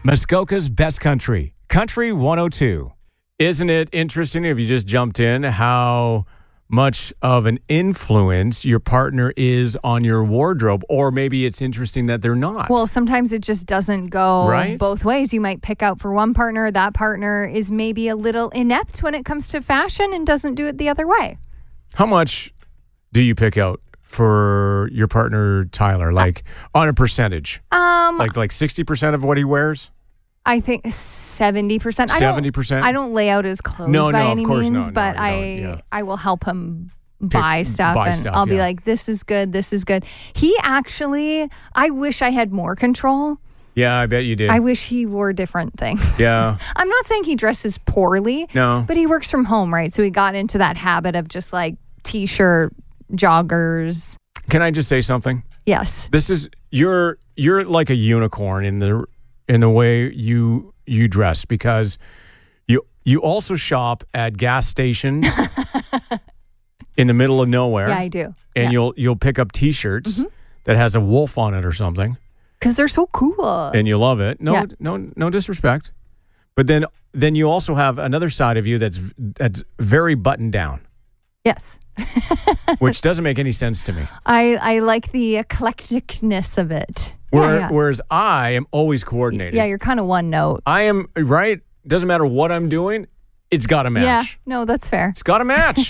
Muskoka's Best Country, Country 102. Isn't it interesting, if you just jumped in, how much of an influence your partner is on your wardrobe? Or maybe it's interesting that they're not. Well, sometimes it just doesn't go both ways. You might pick out for one partner. That partner is maybe a little inept when it comes to fashion and doesn't do it the other way. How much do you pick out for your partner, Tyler? Like on a percentage? Like 60% of what he wears? I think 70%. 70%? I don't lay out his clothes by any means, but I will help him buy stuff. I'll be like, this is good, this is good. He actually, I wish I had more control. Yeah, I bet you did. I wish he wore different things. Yeah. I'm not saying he dresses poorly. No. But he works from home, right? So he got into that habit of just like t-shirt, joggers. Can I just say something? Yes. This is, you're like a unicorn in the way you dress, because you also shop at gas stations in the middle of nowhere. Yeah, I do. And you'll pick up t-shirts that has a wolf on it or something. Because they're so cool. And you love it. No disrespect. But then you also have another side of you that's very buttoned down. Yes. Which doesn't make any sense to me. I like the eclecticness of it. Whereas I am always coordinated. Yeah, you're kind of one note. I am, right? Doesn't matter what I'm doing, it's got to match. Yeah, no, that's fair. It's got to match.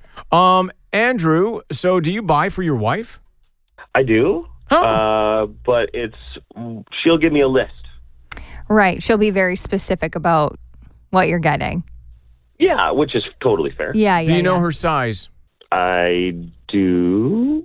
Andrew, so do you buy for your wife? I do. Huh. But she'll give me a list. Right. She'll be very specific about what you're getting. Yeah, which is totally fair. Yeah. Do you know her size? I do.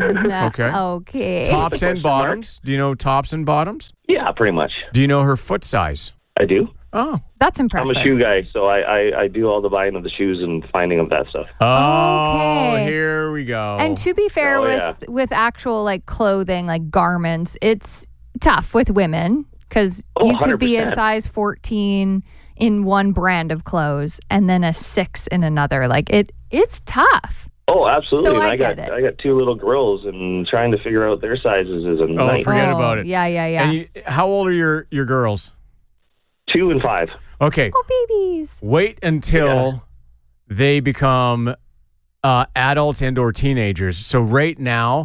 Okay. Tops and bottoms? Do you know tops and bottoms? Yeah, pretty much. Do you know her foot size? I do. Oh. That's impressive. I'm a shoe guy, so I do all the buying of the shoes and finding of that stuff. Oh, okay. Here we go. And to be fair, with actual like clothing, like garments, it's tough with women because you could be a size 14 in one brand of clothes and then a 6 in another. Like it's tough. Oh, absolutely. So I got 2 little girls, and trying to figure out their sizes is a nightmare. Forget about it. Yeah. And how old are your girls? 2 and 5. Okay. Oh, babies. Wait until they become adults and or teenagers. So right now,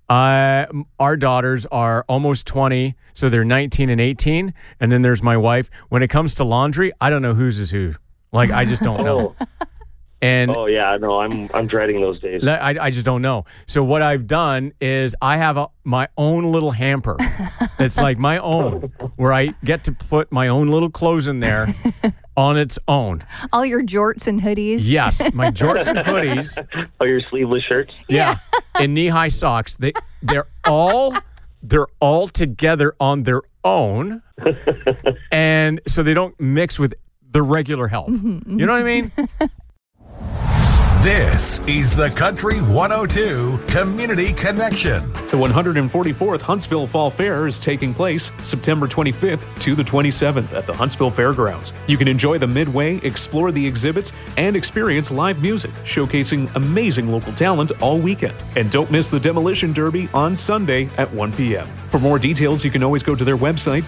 our daughters are almost 20, so they're 19 and 18. And then there's my wife. When it comes to laundry, I don't know whose is who. Like, I just don't know. And I'm dreading those days. I just don't know. So what I've done is I have my own little hamper. It's like my own, where I get to put my own little clothes in there on its own. All your jorts and hoodies. Yes, my jorts and hoodies. All your sleeveless shirts. Yeah, and knee-high socks. They're all together on their own, and so they don't mix with the regular help. You know what I mean? This is the Country 102 Community Connection. The 144th Huntsville Fall Fair is taking place September 25th to the 27th at the Huntsville Fairgrounds. You can enjoy the Midway, explore the exhibits, and experience live music, showcasing amazing local talent all weekend. And don't miss the Demolition Derby on Sunday at 1 p.m. For more details, you can always go to their website,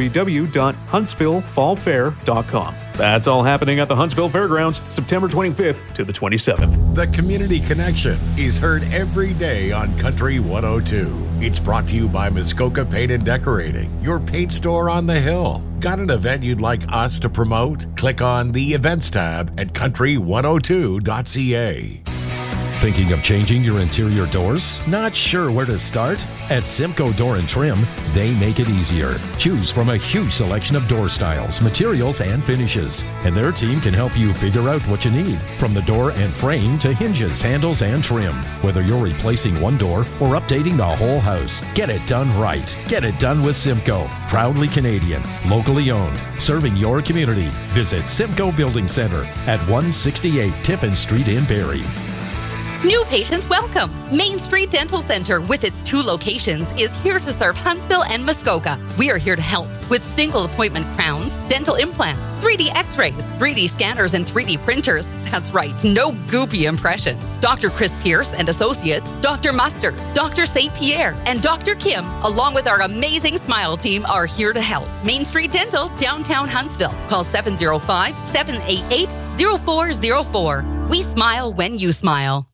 www.huntsvillefallfair.com. That's all happening at the Huntsville Fairgrounds, September 25th to the 27th. The Community Connection is heard every day on Country 102. It's brought to you by Muskoka Paint and Decorating, your paint store on the hill. Got an event you'd like us to promote? Click on the Events tab at country102.ca. Thinking of changing your interior doors? Not sure where to start? At Simcoe Door and Trim, they make it easier. Choose from a huge selection of door styles, materials, and finishes. And their team can help you figure out what you need, from the door and frame to hinges, handles, and trim. Whether you're replacing one door or updating the whole house, get it done right. Get it done with Simcoe. Proudly Canadian, locally owned, serving your community. Visit Simcoe Building Center at 168 Tiffin Street in Barrie. New patients welcome. Main Street Dental Center, with its 2 locations, is here to serve Huntsville and Muskoka. We are here to help with single appointment crowns, dental implants, 3D x-rays, 3D scanners, and 3D printers. That's right, no goopy impressions. Dr. Chris Pierce and Associates, Dr. Mustard, Dr. St. Pierre, and Dr. Kim, along with our amazing Smile team, are here to help. Main Street Dental, downtown Huntsville. Call 705-788-0404. We smile when you smile.